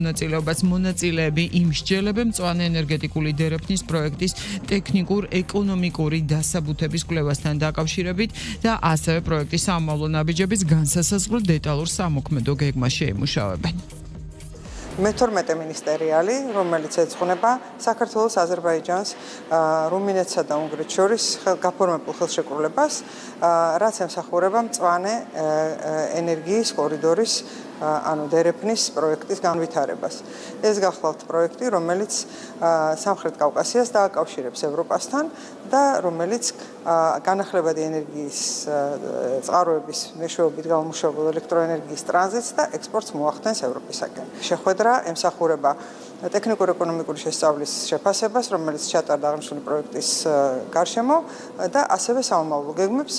მონაწილეობას მონაწილეები იმსჯელებენ მწვანე ენერგეტიკული დერეფნის პროექტის ტექნიკურ-ეკონომიკური დასაბუთების კვლევასთან დაკავშირებით და ასევე პროექტის სამომავლო ნაბიჯების განსასაზღვრელ დეტალურ სამოქმედო გეგმას შეიმუშავებენ. მე-12 მინისტერიალი, რომელიც ეძღვნება საქართველოს, აზერბაიჯანს, რუმინეთსა და უნგრეთს შორის გაფორმებულ ხელშეკრულებას, რაც ემსახურება მწვანე ენერგიის კორიდორის ანუ დერეფნის პროექტის განვითარებას. ეს გახლავთ პროექტი, რომელიც სამხრეთ კავკასიას დააკავშირებს ევროპასთან და რომელიც განახლებადი ენერგიის წყაროების მეშვეობით გამომუშავებულ ელექტროენერგიის ტრანზიტს და ექსპორტს მოახდენს ევროპისაკენ. შეხვედრა ემსახურება ტექნიკურ-ეკონომიკური შესწავლის შეფასებას, რომელიც ჩატარდა აღნიშნული პროექტის გარშემო და ასევე სამომავლო გეგმებს.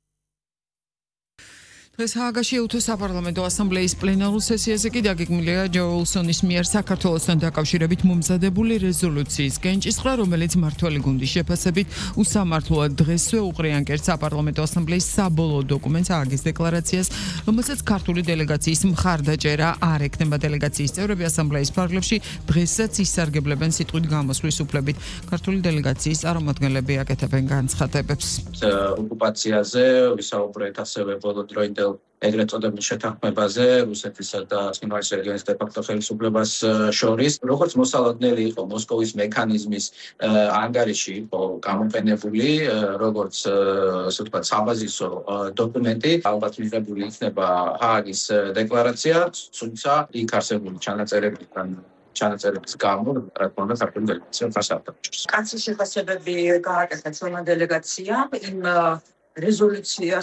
დღეს ჰააგაში ეუთო საპარლამენტო ასამბლეის პლენარულ სესიაზე კი დაგეგმილია ჯო უილსონის მიერ საქართველოსთან დაკავშირებით მომზადებული რეზოლუციის გენჭისყრა, რომელიც მმართველი გუნდის შეფასებით უსამართლოა. დღესვე უყრიან კერძ საპარლამენტო ასამბლეის საბოლოო დოკუმენტს ჰააგის დეკლარაციას, რომელსაც ქართული დელეგაციის მხარდაჭერა არ ექნება. დელეგაციის წევრები ასამბლეის ფარგლებში დღესაც ისარგებლებენ სიტყვით გამოსვლის უფლებით. ქართული დელეგაციის წარმომადგენლები აკეთებენ განცხადებებს. ოკუპაციაზე ვისაუბრეთ ასევე ბოლოდროინდელ ეგრეთ წოდებულ შეთანხმებაზე რუსეთისა და ცხინვალის რეგიონის დე-ფაქტო ხელისუფლებას შორის. როგორც მოსალოდნელი იყო მოსკოვის მექანიზმის ანგარიში იყო გამოყენებული, როგორც ასე ვთქვათ, საბაზისო დოკუმენტი, ალბათ მიღებული იქნება ჰააგის დეკლარაცია, თუმცა იქ არსებული ჩანაწერების გამო, რა თქმა უნდა, ქართული დელეგაცია ხარს არ დაუჭერს. კაცის შეფასებები გააკეთა ჩვენმა დელეგაციამ იმ რეზოლუციას